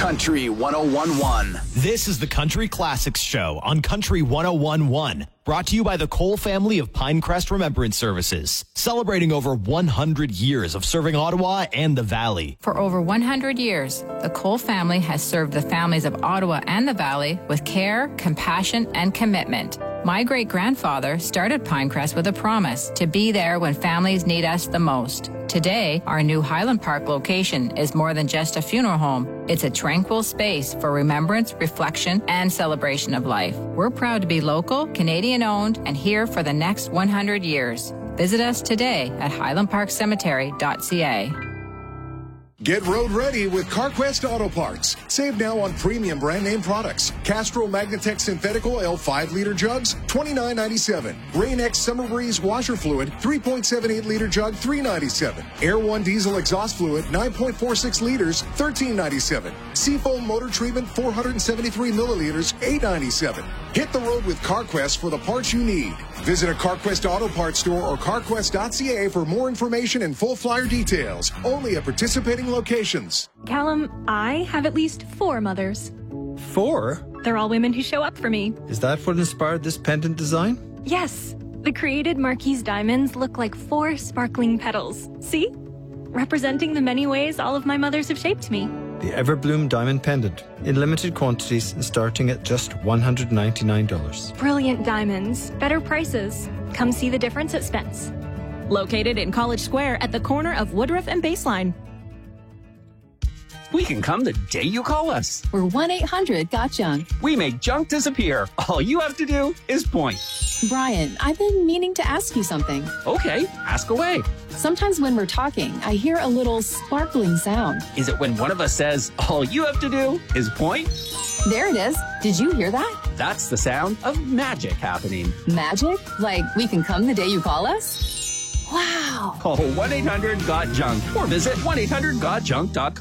Country 101.1. This is the Country Classics Show on Country 101.1. Brought to you by the Cole family of Pinecrest Remembrance Services, celebrating over 100 years of serving Ottawa and the Valley. For over 100 years, the Cole family has served the families of Ottawa and the Valley with care, compassion, and commitment. My great-grandfather started Pinecrest with a promise to be there when families need us the most. Today, our new Highland Park location is more than just a funeral home. It's a tranquil space for remembrance, reflection, and celebration of life. We're proud to be local, Canadian-owned, and here for the next 100 years. Visit us today at highlandparkcemetery.ca. Get road ready with CarQuest Auto Parts. Save now on premium brand name products. Castrol Magnatech Synthetic Oil 5-liter jugs, $29.97. Rain-X Summer Breeze washer fluid, 3.78-liter jug, $3.97. Air One Diesel exhaust fluid, 9.46 liters, $13.97. Seafoam motor treatment, 473 milliliters, $8.97. Hit the road with CarQuest for the parts you need. Visit a CarQuest Auto Parts store or carquest.ca for more information and full flyer details. Only at participating locations. Callum, I have at least 4 mothers. 4? They're all women who show up for me. Is that what inspired this pendant design? Yes. The created Marquise diamonds look like 4 sparkling petals. See? Representing the many ways all of my mothers have shaped me. The Everbloom Diamond Pendant, in limited quantities and starting at just $199. Brilliant diamonds, better prices. Come see the difference at Spence. Located in College Square at the corner of Woodruff and Baseline. We can come the day you call us. We're 1-800-GOT-JUNK. We make junk disappear. All you have to do is point. Brian, I've been meaning to ask you something. Okay, ask away. Sometimes when we're talking, I hear a little sparkling sound. Is it when one of us says, all you have to do is point? There it is. Did you hear that? That's the sound of magic happening. Magic? Like we can come the day you call us? Wow. Call 1-800-GOT-JUNK or visit 1-800-GOT-JUNK.com.